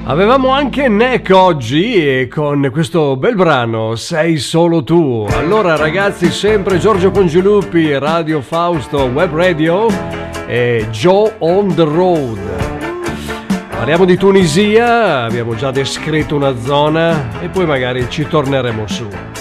Avevamo anche Neck oggi e con questo bel brano Sei solo tu. Allora ragazzi, sempre Giorgio Congiuluppi, Radio Fausto, Web Radio e Joe on the Road. Parliamo di Tunisia, abbiamo già descritto una zona e poi magari ci torneremo su.